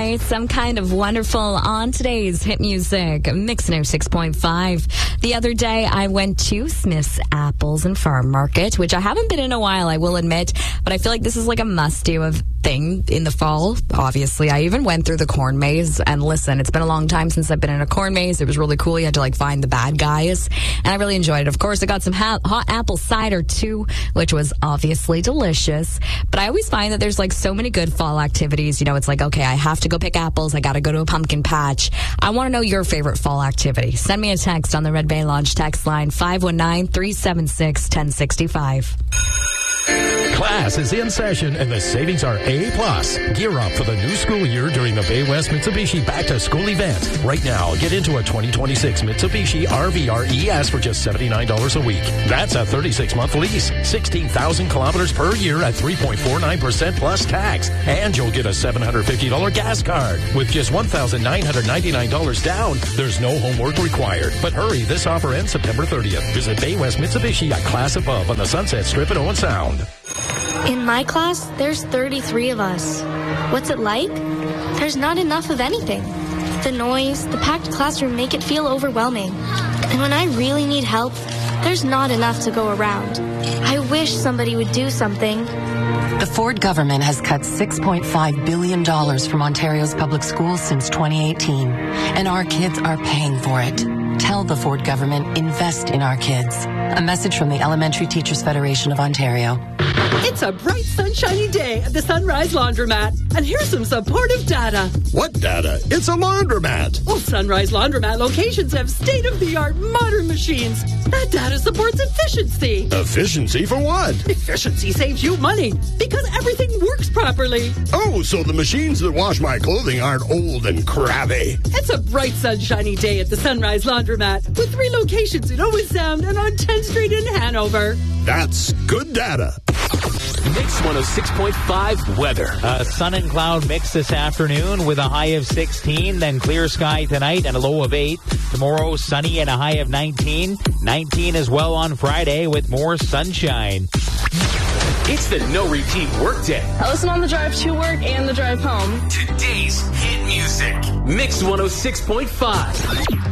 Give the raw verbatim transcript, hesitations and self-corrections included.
night, some kind of wonderful on today's hit music, Mix one oh six point five. The other day, I went to Smith's Apples and Farm Market, which I haven't been in a while, I will admit, but I feel like this is like a must-do of thing in the fall. Obviously, I even went through the corn maze, and listen, it's been a long time since I've been in a corn maze. It was really cool. You had to like find the bad guys, and I really enjoyed it. Of course, I got some ha- hot apple cider too, which was obviously delicious. But I always find that there's like so many good fall activities. You know, it's like, okay, I have to go pick apples. I got to go to a pumpkin patch. I want to know your favorite fall activity. Send me a text on the Red Bay Lodge text line five one nine, three seven six, one oh six five. Class is in session and the savings are A plus. Gear up for the new school year during the Bay West Mitsubishi Back to School event. Right now, get into a twenty twenty-six Mitsubishi R V R E S for just seventy-nine dollars a week. That's a thirty-six month lease, sixteen thousand kilometers per year at three point four nine percent plus tax. And you'll get a seven hundred fifty dollars gas card. With just one thousand nine hundred ninety-nine dollars down, there's no homework required. But hurry, this offer ends September thirtieth. Visit Bay West Mitsubishi at Class Above on the Sunset Strip at Owen Sound. In my class, there's thirty-three of us. What's it like? There's not enough of anything. The noise, the packed classroom make it feel overwhelming. And when I really need help, there's not enough to go around. I wish somebody would do something. The Ford government has cut six point five billion dollars from Ontario's public schools since twenty eighteen, and our kids are paying for it. Tell the Ford government, invest in our kids. A message from the Elementary Teachers Federation of Ontario. It's a bright, sunshiny day at the Sunrise Laundromat. And here's some supportive data. What data? It's a laundromat. Well, Sunrise Laundromat locations have state-of-the-art modern machines. That data supports efficiency. Efficiency for what? Efficiency saves you money because everything works properly. Oh, so the machines that wash my clothing aren't old and crabby. It's a bright, sunshiny day at the Sunrise Laundromat with three locations in Owen Sound and on tenth Street in Hanover. That's good data. Mix one oh six point five weather. A sun and cloud mix this afternoon with a high of sixteen, then clear sky tonight and a low of eight. Tomorrow, sunny and a high of nineteen. nineteen as well on Friday with more sunshine. It's the no repeat workday. I listen on the drive to work and the drive home. Today's hit music. Mix one oh six point five.